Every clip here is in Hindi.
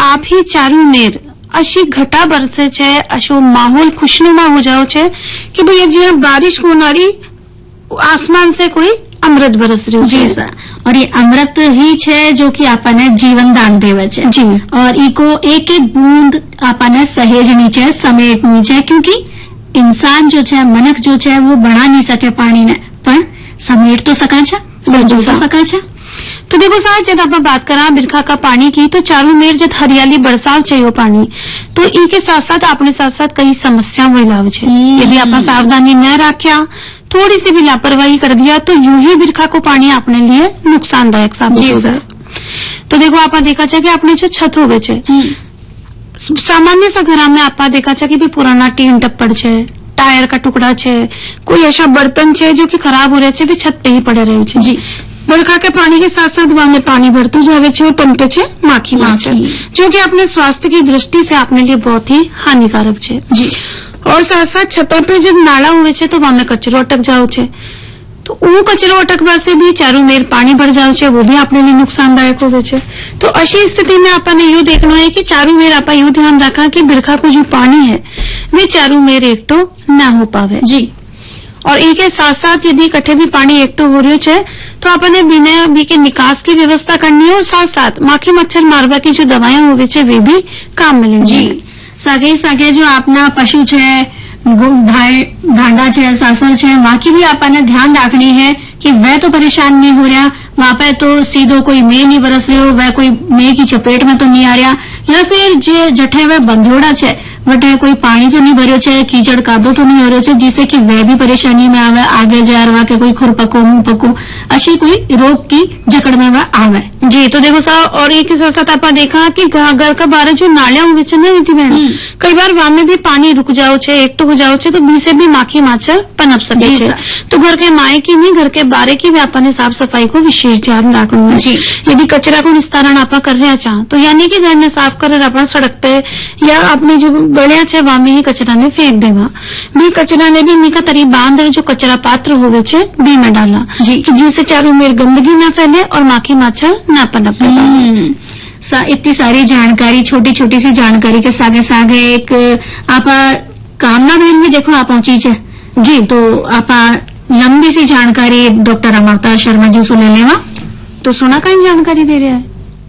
आप ही चारू मेर अशी घटा बरसे छे, अशो माहौल खुशनुमा हो जाओ छे कि भैया जी बारिश होनारी आसमान से कोई अमृत बरस रह्यो जी सर। और ये अमृत ही छे जो कि आपने जीवन दान देवे छे जी। और इको एक एक बूंद आपने सहेजनी छे, समेटनी छे, क्योंकि इंसान जो छे, मनक जो छे वो बना नहीं सके पानी ने, पर समेट तो सके छे, सजो तो सके छे। तो देखो साहब, जब आप बात करा बिरखा का पानी की, तो चारों मेर जब हरियाली बरसाव चाहिए पानी, तो इनके साथ साथ अपने साथ साथ कई समस्या महिलाओं छे। यदि आप सावधानी न रखा, थोड़ी सी भी लापरवाही कर दिया, तो यूं ही बिरखा को पानी अपने लिए नुकसानदायक साबित हो जाए। तो देखो आप देखा जाए कि अपने जो छत होवे छे, सामान्य सा घर में आप देखा जाए कि भी पुराना टीन टप्पड़ छे, टायर का टुकड़ा छे, कोई ऐसा बर्तन छे जो कि खराब हो रहे छे, भी छत पे ही पड़े रहे छे जी। बरखा के पानी के साथ साथ वहां में पानी भरतू जावे छे और पनपे छे माखी मच्छर, जो कि अपने स्वास्थ्य की दृष्टि से अपने लिए बहुत ही हानिकारक छे जी। और साथ साथ छतों पे जब नाला हुए छे, तो वहां में कचरो अटक जाओ छे, तो वो कचरो अटकवा से भी चारों मेर पानी भर जाओ छे, वो भी अपने लिए नुकसानदायक होवे छे। तो अशी स्थिति में आपने यू देखना है कि चारों मेर आप यू ध्यान रखा कि बिरखा को जो पानी है वे चारों मेर एकटो न हो पावे जी। और इनके साथ साथ यदि कट्ठे भी पानी एकटो हो रही है, तो अपने बिना भी के निकास की व्यवस्था करनी है, और साथ साथ माखी मच्छर मारवा की जो दवाएं होवे छे वे भी काम मिलेंगी जी। सगे सगे जो अपना पशु छे, भांडा छे, सासर छे, वहां की भी आपने ध्यान रखनी है कि वह तो परेशान नहीं हो रहा, वहां पे तो सीधो कोई मेह नहीं बरस रही हो, वह कोई मेह की चपेट में तो नहीं आ रहा, या फिर जे जठे वह बंधोड़ा छे वटे कोई पानी तो नहीं भरियो छे, कीचड़ कादो तो नहीं हो रहा छे, जिससे कि वह भी परेशानी में आवे, आगे जा रहा के कोई खुर पको मुंह पको अशी कोई रोग की जकड़ में वह आवे जी। तो देखो साहब, और एक साथ साथ आप देखा कि घर का बारे जो नालियां हुए छे ना बहन, कई बार वहां में भी पानी रुक जाओ छे, एकटो हो जाओ छे, तो भी से भी माखी मच्छर पनप सके छे। तो घर के माए की नहीं, घर के बारे की भी आपने साफ सफाई को विशेष ध्यान रखना है जी। यदि कचरा को निस्तारण आप कर रहा चाह, तो यानी कि घर में साफ कर अपना सड़क पे या अपने जो गलिया छे वहां में ही कचरा ने फेंक देवा, भी कचरा ने भी निका तरी बांध जो कचरा पात्र होवे छे बी में डाला जी, कि जिससे चारों मेर गंदगी न फैले और माखी मच्छर न पनपे। इतनी सारी जानकारी, छोटी छोटी सी जानकारी के सागे सागे एक आप कामना बहन भी देखो आप पहुंची है जी। तो आप लंबी सी जानकारी डॉक्टर अमरता शर्मा जी से ले लेवा, तो सुना कहीं जानकारी दे रहा है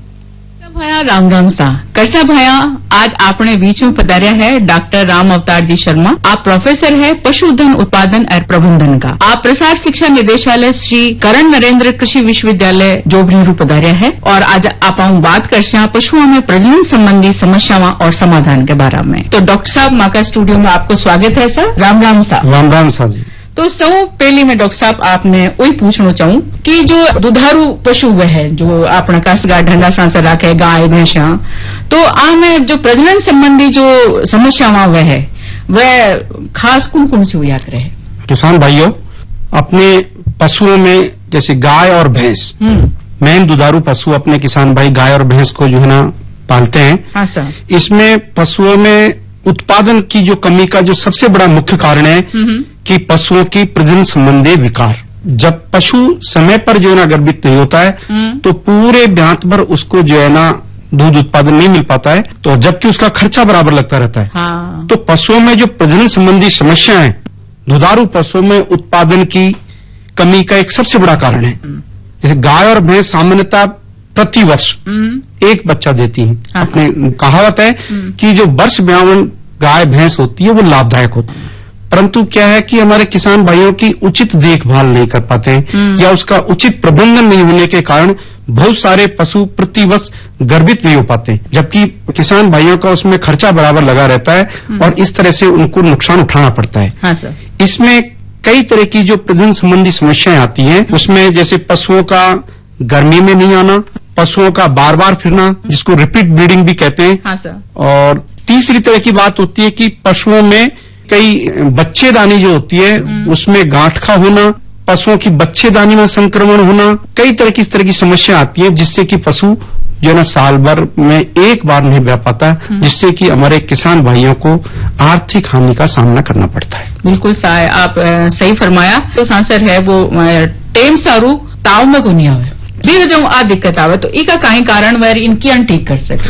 भाया। राम राम सा कैसा भाया, आज आपने बीच में पधार्या है डॉक्टर राम अवतार जी शर्मा। आप प्रोफेसर है पशुधन उत्पादन और प्रबंधन का। आप प्रसार शिक्षा निदेशालय श्री करण नरेंद्र कृषि विश्वविद्यालय जोबनेरू पधार्या है, और आज आप बात कर पशुओं में प्रजनन संबंधी समस्याओं और समाधान के बारे में। तो डॉक्टर साहब माँ का स्टूडियो में आपको स्वागत है सर। राम राम सा। राम राम सा जी। तो सब पहले मैं डॉक्टर साहब आपने वही पूछना चाहूँ कि जो दुधारू पशु वह है जो अपना कसगा ढंडा सांसा रखे, गाय भैंसा, तो में जो प्रजनन संबंधी जो समस्याएं वह है वह खास कौन सी हुआ करे? किसान भाइयों, अपने पशुओं में जैसे गाय और भैंस, मेन दुधारू पशु अपने किसान भाई गाय और भैंस को जो है ना पालते हैं। हाँ सर। इसमें पशुओं में उत्पादन की जो कमी का जो सबसे बड़ा मुख्य कारण है कि पशुओं की प्रजनन संबंधी विकार। जब पशु समय पर जो है ना गर्भित नहीं होता है, तो पूरे ब्यात भर उसको जो है ना दूध उत्पादन नहीं मिल पाता है, तो जबकि उसका खर्चा बराबर लगता रहता है। हाँ। तो पशुओं में जो प्रजनन संबंधी समस्या है, दुधारू पशुओं में उत्पादन की कमी का एक सबसे बड़ा कारण है। जैसे गाय और भैंस सामान्यतः प्रति वर्ष एक बच्चा देती हैं। हाँ। अपने कहावत है कि जो वर्ष ब्यावन गाय भैंस होती है वो लाभदायक होती है, परंतु क्या है कि हमारे किसान भाइयों की उचित देखभाल नहीं कर पाते हैं, या उसका उचित प्रबंधन नहीं होने के कारण बहुत सारे पशु प्रतिवर्ष गर्भित नहीं हो पाते, जबकि किसान भाइयों का उसमें खर्चा बराबर लगा रहता है, और इस तरह से उनको नुकसान उठाना पड़ता है। हाँ सर। इसमें कई तरह की जो प्रजनन संबंधी समस्याएं आती हैं, उसमें जैसे पशुओं का गर्मी में नहीं आना, पशुओं का बार बार फिरना, जिसको रिपीट ब्रीडिंग भी कहते हैं। हाँ सर। और तीसरी तरह की बात होती है कि पशुओं में कई बच्चेदानी जो होती है उसमें गांठखा होना, पशुओं की बच्चेदानी में संक्रमण होना, कई तरह की इस तरह की समस्या आती है, जिससे कि पशु जो है ना साल भर में एक बार नहीं ब्याह पाता, जिससे कि हमारे किसान भाइयों को आर्थिक हानि का सामना करना पड़ता है। बिल्कुल आप सही फरमाया। तो सांसर है वो टेम सारू ताव में को नहीं आवे, जी जो आ दिक्कत आवे, तो इका कहीं कारण वह इनकी ठीक कर सके।